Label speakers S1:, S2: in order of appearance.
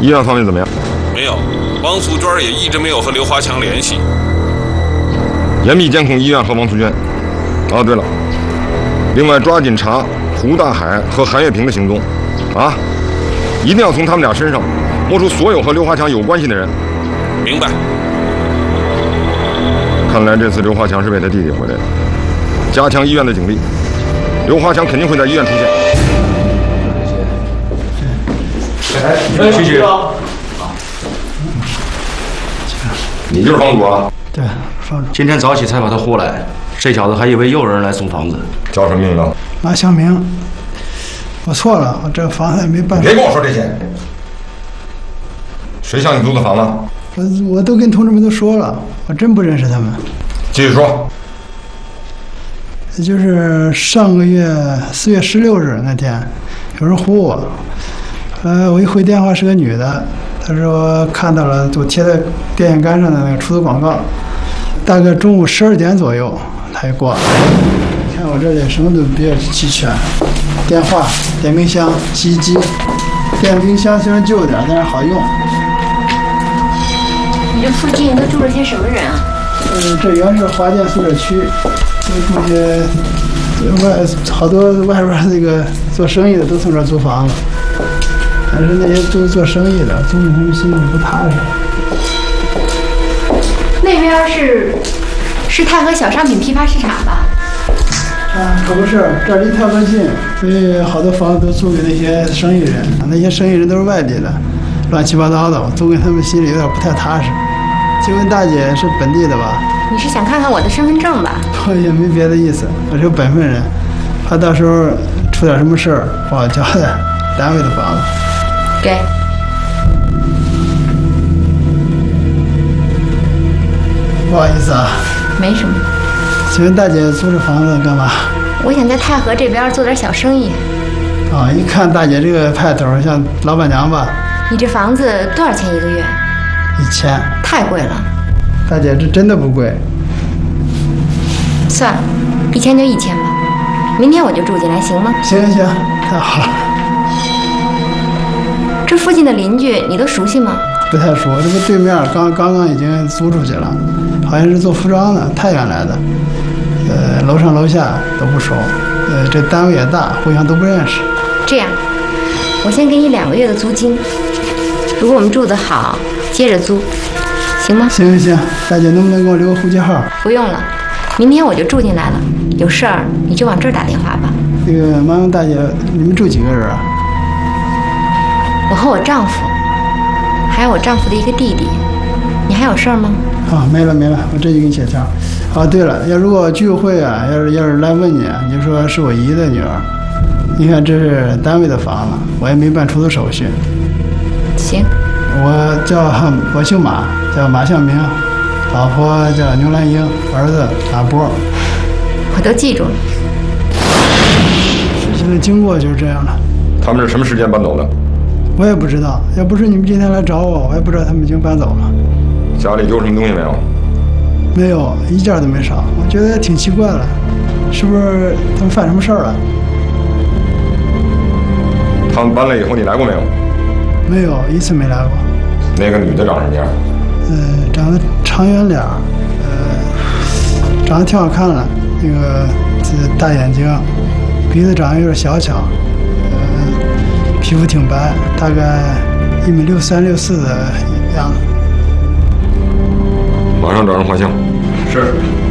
S1: 医院方面怎么样？
S2: 没有，王素娟也一直没有和刘华强联系。
S1: 严密监控医院和王素娟。哦，对了，另外抓紧查胡大海和韩月平的行踪，啊，一定要从他们俩身上摸出所有和刘华强有关系的人。
S2: 明白。
S1: 看来这次刘华强是为他弟弟回来的，加强医院的警力，刘华强肯定会在医院出现。
S3: 谢谢。
S1: 你就是房主啊？
S3: 对，房主。今天早起才把他呼来，这小子还以为又有人来送房子。
S1: 叫什么名字？
S4: 马向明。我错了，我这房子也没办法。
S1: 别跟我说这些。谁向你租的房子？
S4: 我都跟同志们都说了，我真不认识他们。
S1: 继续说。
S4: 就是上个月4月16日那天，有人呼我，我一回电话是个女的，她说看到了就贴在电线杆上的那个出租广告，大概中午12点左右，她就挂了。你看我这里什么都比较齐全，电话、电冰箱、洗衣机。电冰箱虽然旧点，但是好用。
S5: 你这附近都住了些什么人啊？
S4: 这原是华建宿舍区，都住些好多外边那个做生意的都从这儿租房子，但是那些都做生意的，租给他们心里不踏实。
S5: 那边是太和小商品批发市场吧？
S4: 啊，可不是，这离太和近，所以好多房子都租给那些生意人，那些生意人都是外地的，乱七八糟的，租给他们心里有点不太踏实。请问大姐是本地的吧？
S5: 你是想看看我的身份证吧？
S4: 我也没别的意思，我是个本分人，怕到时候出点什么事儿不好交代。单位的房子，
S5: 给。
S4: 不好意思啊。
S5: 没什么。
S4: 请问大姐租这房子干嘛？
S5: 我想在太和这边做点小生意。
S4: 啊，一看大姐这个派头，像老板娘吧？
S5: 你这房子多少钱一个月
S4: ？1000。
S5: 太贵了。
S4: 大姐，这真的不贵。
S5: 算了，1000就1000吧。明天我就住进来，行吗？
S4: 行，太好了。
S5: 这附近的邻居你都熟悉吗？
S4: 不太熟，这个对面刚刚已经租出去了，好像是做服装的，太原来的。楼上楼下都不熟。这单位也大，互相都不认识。
S5: 这样，我先给你2个月的租金，如果我们住得好，接着租。行吗？
S4: 行，大姐能不能给我留个户籍号？
S5: 不用了，明天我就住进来了，有事儿你就往这儿打电话吧。
S4: 那个麻烦大姐，你们住几个人啊？
S5: 我和我丈夫，还有我丈夫的一个弟弟。你还有事儿吗？
S4: 啊，没了，我这就给你写条。哦，对了，如果聚会啊，要是来问你，你就说是我姨的女儿。你看这是单位的房子，我也没办出租手续。
S5: 行。
S4: 我姓马，叫马向明，老婆叫牛兰英，儿子马波。
S5: 我都记住了。
S4: 事情的经过就是这样的。
S1: 他们是什么时间搬走的？
S4: 我也不知道，要不是你们今天来找我，我也不知道他们已经搬走了。
S1: 家里丢什么东西没有？
S4: 没有，一件都没少。我觉得挺奇怪的，是不是他们犯什么事儿了？
S1: 他们搬来以后，你来过没有？
S4: 没有，一次没来过。
S1: 那个女的长什么样？
S4: 长得长圆脸，长得挺好看的，那个大眼睛，鼻子长得有点小巧，皮肤挺白，大概1.63米、1.64米的样子。
S1: 马上找人画像。
S3: 是。